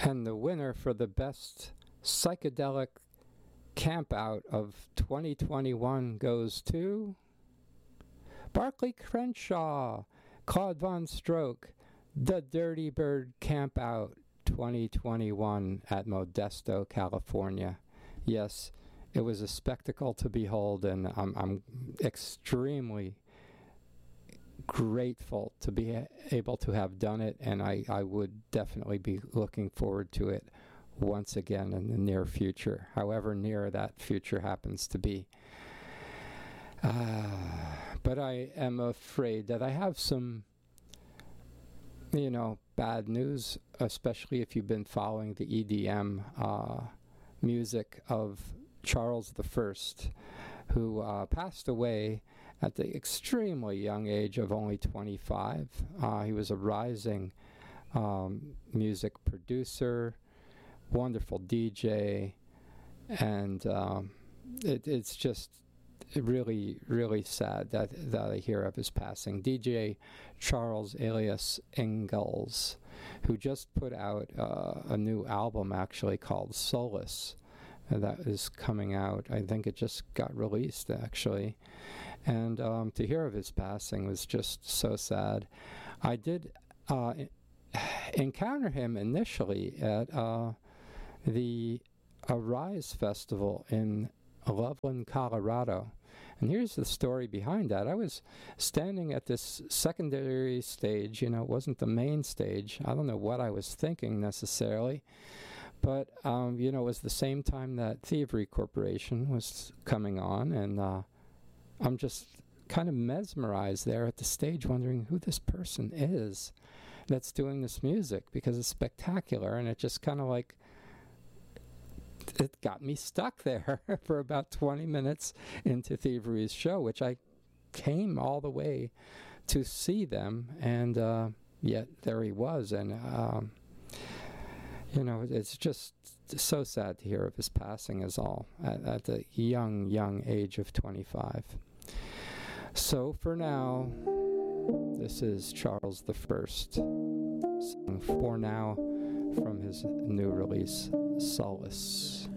And the winner for the best psychedelic campout of 2021 goes to Barclay Crenshaw, Claude Von Stroke, the Dirty Bird Campout 2021 at Modesto, California. Yes, it was a spectacle to behold, and I'm extremely grateful to be able to have done it, and I would definitely be looking forward to it once again in the near future, however near that future happens to be. But I am afraid that I have some, bad news, especially if you've been following the EDM music of Charles I, who passed away at the extremely young age of only 25. He was a rising music producer, wonderful DJ, and it's just really, really sad that I hear of his passing. DJ Charles alias Ingalls, who just put out a new album actually called Solace. That is coming out. I think it just got released actually. And to hear of his passing was just so sad. I did encounter him initially at the Arise Festival in Loveland, Colorado. And here's the story behind that. I was standing at this secondary stage, it wasn't the main stage. I don't know what I was thinking necessarily, but, it was the same time that Thievery Corporation was coming on, and I'm just kind of mesmerized there at the stage, wondering who this person is that's doing this music, because it's spectacular, and it just kind of like, it got me stuck there for about 20 minutes into Thievery's show, which I came all the way to see them, and yet there he was, and it's just so sad to hear of his passing is all at the young age of 25. So for now, this is Charles I, song For Now from his new release, Solace.